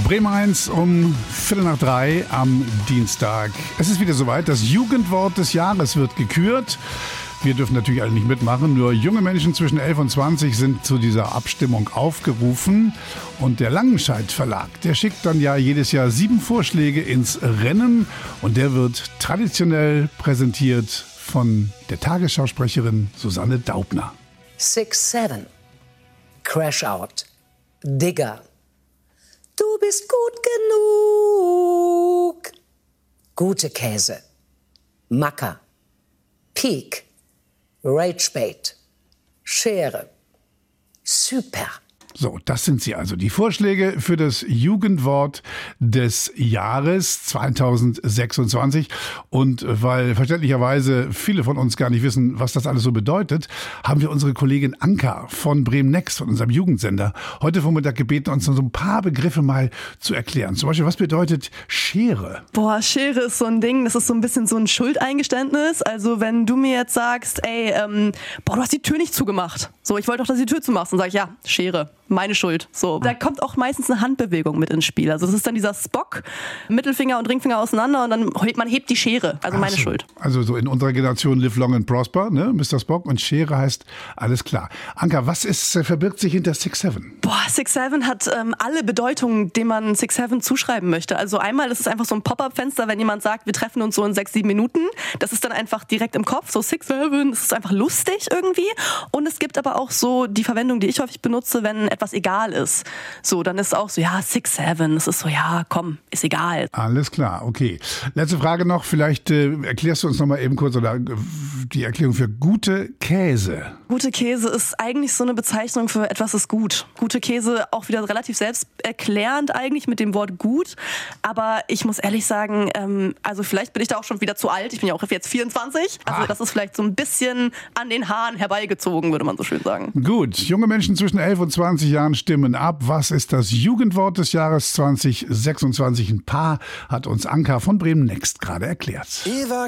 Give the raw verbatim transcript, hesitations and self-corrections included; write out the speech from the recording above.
Bremen eins um Viertel nach drei am Dienstag. Es ist wieder soweit, das Jugendwort des Jahres wird gekürt. Wir dürfen natürlich alle nicht mitmachen, nur junge Menschen zwischen elf und zwanzig sind zu dieser Abstimmung aufgerufen. Und der Langenscheidt Verlag, der schickt dann ja jedes Jahr sieben Vorschläge ins Rennen. Und der wird traditionell präsentiert von der Tagesschausprecherin Susanne Daubner. six seven, Crash Out, Digger, du bist gut genug, gute Käse, Macker, Peak, Ragebait, Schere, Super. So, das sind sie also, die Vorschläge für das Jugendwort des Jahres zweitausendsechsundzwanzig. Und weil verständlicherweise viele von uns gar nicht wissen, was das alles so bedeutet, haben wir unsere Kollegin Anka von Bremen Next, von unserem Jugendsender, heute Vormittag gebeten, uns so ein paar Begriffe mal zu erklären. Zum Beispiel, was bedeutet Schere? Boah, Schere ist so ein Ding, das ist so ein bisschen so ein Schuldeingeständnis. Also wenn du mir jetzt sagst, ey, ähm, boah, du hast die Tür nicht zugemacht. So, ich wollte doch, dass du die Tür zumachst. Dann sag ich, ja, Schere. Meine Schuld. So, da kommt auch meistens eine Handbewegung mit ins Spiel. Also das ist dann dieser Spock, Mittelfinger und Ringfinger auseinander und dann hebt man hebt die Schere. Also meine Ach so. Schuld. Also so in unserer Generation Live Long and Prosper, ne, Mister Spock, und Schere heißt alles klar. Anka, was ist, verbirgt sich hinter six seven? Boah, six seven hat ähm, alle Bedeutungen, denen man six seven zuschreiben möchte. Also einmal ist es einfach so ein Pop-up-Fenster, wenn jemand sagt, wir treffen uns so in sechs, sieben Minuten. Das ist dann einfach direkt im Kopf, so six seven, das ist einfach lustig irgendwie. Und es gibt aber auch so die Verwendung, die ich häufig benutze, wenn etwas egal ist. So, dann ist es auch so, ja, six seven, das ist so, ja, komm, ist egal. Alles klar, okay. Letzte Frage noch, vielleicht äh, erklärst du uns noch mal eben kurz oder äh, die Erklärung für gute Käse. Gute Käse ist eigentlich so eine Bezeichnung für etwas ist gut. Gute Käse auch wieder relativ selbsterklärend eigentlich mit dem Wort gut. Aber ich muss ehrlich sagen, ähm, also vielleicht bin ich da auch schon wieder zu alt. Ich bin ja auch jetzt vierundzwanzig. Also Ah. das ist vielleicht so ein bisschen an den Haaren herbeigezogen, würde man so schön sagen. Gut, junge Menschen zwischen elf und zwanzig Jahren stimmen ab. Was ist das Jugendwort des Jahres zweitausendsechsundzwanzig? Ein paar hat uns Anka von Bremen Next gerade erklärt.